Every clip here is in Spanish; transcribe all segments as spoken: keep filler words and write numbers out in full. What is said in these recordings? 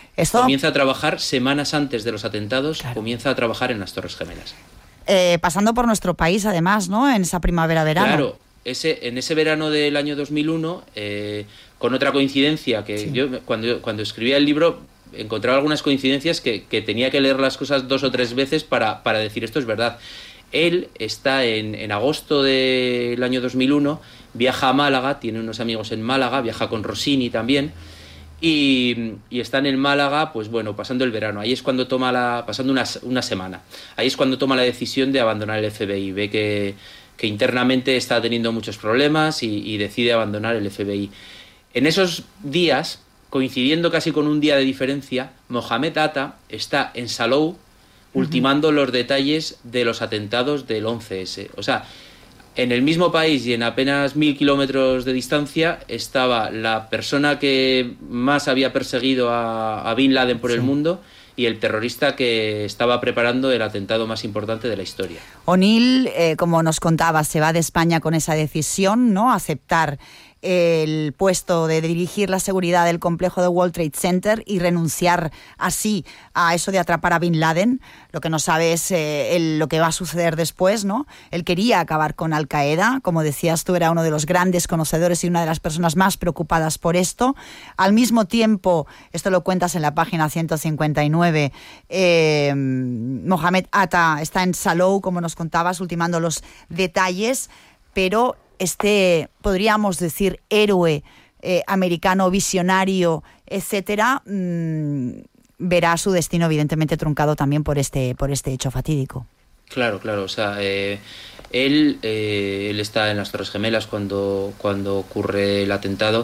Esto... Comienza a trabajar semanas antes de los atentados, claro. comienza a trabajar en las Torres Gemelas. Eh, pasando por nuestro país, además, ¿no? En esa primavera-verano. Claro, ese, en ese verano del año dos mil uno, eh, con otra coincidencia, que sí. yo cuando, cuando escribía el libro encontraba algunas coincidencias que, que tenía que leer las cosas dos o tres veces para, para decir esto es verdad. Él está en, en agosto del año dos mil uno, viaja a Málaga, tiene unos amigos en Málaga, viaja con Rossini también, y, y están en Málaga, pues bueno, pasando el verano. Ahí es cuando toma la... pasando una, una semana. Ahí es cuando toma la decisión de abandonar el F B I. Ve que, que internamente está teniendo muchos problemas y, y decide abandonar el F B I. En esos días, coincidiendo casi con un día de diferencia, Mohamed Atta está en Salou ultimando uh-huh. los detalles de los atentados del once ese. O sea, en el mismo país y en apenas mil kilómetros de distancia estaba la persona que más había perseguido a, a Bin Laden por sí. el mundo y el terrorista que estaba preparando el atentado más importante de la historia. O'Neill, eh, como nos contaba, se va de España con esa decisión, ¿no? Aceptar el puesto de dirigir la seguridad del complejo de World Trade Center y renunciar así a eso de atrapar a Bin Laden. Lo que no sabe es eh, el, lo que va a suceder después, ¿no? Él quería acabar con Al Qaeda, como decías tú, era uno de los grandes conocedores y una de las personas más preocupadas por esto. Al mismo tiempo, esto lo cuentas en la página ciento cincuenta y nueve, eh, Mohamed Atta está en Salou, como nos contabas, ultimando los detalles, pero este, podríamos decir, héroe eh, americano, visionario, etcétera, mmm, verá su destino evidentemente truncado también por este, por este hecho fatídico. Claro, claro, o sea, eh, él, eh, él está en las Torres Gemelas cuando, cuando ocurre el atentado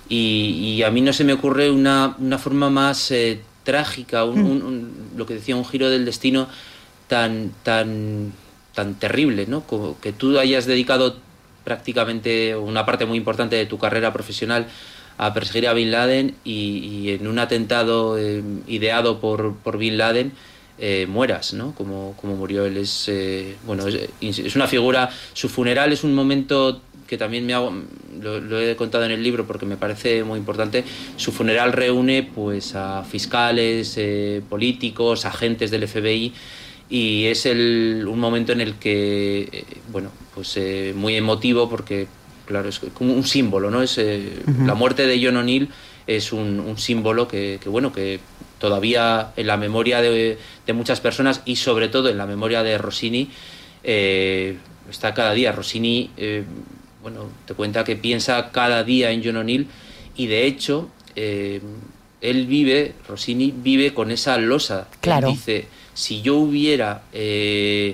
y, y a mí no se me ocurre una, una forma más eh, trágica, un, mm. un, un, lo que decía, un giro del destino tan, tan, tan terrible, ¿no? Como que tú hayas dedicado prácticamente una parte muy importante de tu carrera profesional a perseguir a Bin Laden y, y en un atentado eh, ideado por, por Bin Laden eh, mueras, ¿no? Como, como murió él. Es, eh, bueno, es, es una figura, su funeral es un momento que también me hago, lo, lo he contado en el libro porque me parece muy importante. Su funeral reúne pues a fiscales, eh, políticos, agentes del F B I, y es el, un momento en el que, eh, bueno, pues eh, muy emotivo porque, claro, es como un símbolo, ¿no? Es, eh, uh-huh. La muerte de John O'Neill es un, un símbolo que, que, bueno, que todavía en la memoria de, de muchas personas y sobre todo en la memoria de Rossini eh, está cada día. Rossini, eh, bueno, te cuenta que piensa cada día en John O'Neill y de hecho eh, él vive, Rossini vive con esa losa. Claro. Él dice, si yo hubiera, eh,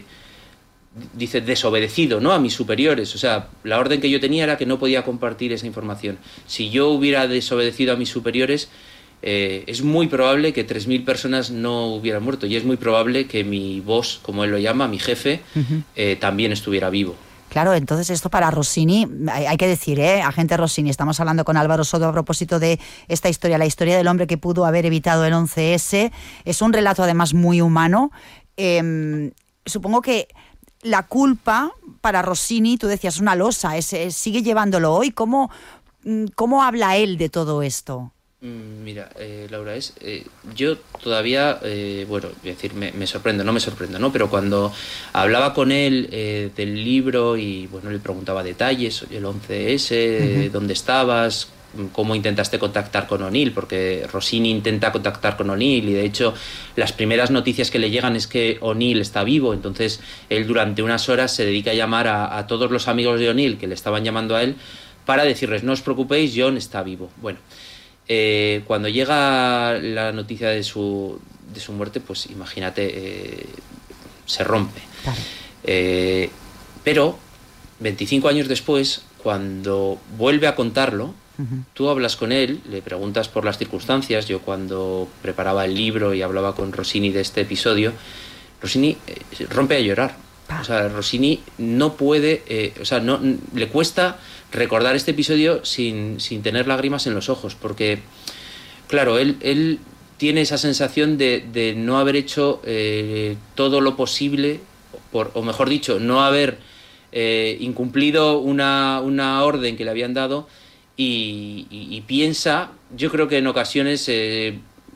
dice, desobedecido, ¿no?, a mis superiores, o sea, la orden que yo tenía era que no podía compartir esa información. Si yo hubiera desobedecido a mis superiores, eh, es muy probable que tres mil personas no hubieran muerto y es muy probable que mi boss, como él lo llama, mi jefe, uh-huh. eh, también estuviera vivo. Claro, entonces esto para Rossini, hay, hay que decir, ¿eh? Agente Rossini, estamos hablando con Álvaro Soto a propósito de esta historia, la historia del hombre que pudo haber evitado el once ese, es un relato además muy humano. Eh, supongo que la culpa para Rossini, tú decías, una losa, es, es, sigue llevándolo hoy. ¿Cómo, cómo habla él de todo esto? Mira, eh, Laura, es eh, yo todavía, eh, bueno, voy a decir, me, me sorprendo, no me sorprendo, ¿no? Pero cuando hablaba con él eh, del libro y, bueno, le preguntaba detalles, el once ese, uh-huh. ¿dónde estabas? ¿Cómo intentaste contactar con O'Neill? Porque Rossini intenta contactar con O'Neill y, de hecho, las primeras noticias que le llegan es que O'Neill está vivo. Entonces, él durante unas horas se dedica a llamar a, a todos los amigos de O'Neill que le estaban llamando a él para decirles, no os preocupéis, John está vivo. Bueno, Eh, cuando llega la noticia de su, de su muerte, pues imagínate, eh, se rompe. Claro. Eh, pero veinticinco años después, cuando vuelve a contarlo, uh-huh. tú hablas con él, le preguntas por las circunstancias. Yo cuando preparaba el libro y hablaba con Rossini de este episodio, Rossini eh, rompe a llorar. O sea, Rossini no puede, eh, o sea, no le cuesta recordar este episodio sin, sin tener lágrimas en los ojos, porque, claro, él, él tiene esa sensación de, de no haber hecho eh, todo lo posible, por, o mejor dicho, no haber eh, incumplido una, una orden que le habían dado y, y, y piensa, yo creo que en ocasiones, eh,